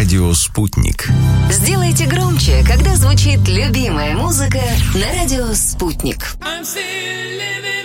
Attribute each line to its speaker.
Speaker 1: Радио «Спутник».
Speaker 2: Сделайте громче, когда звучит любимая музыка на радио «Спутник».
Speaker 3: I'm still living.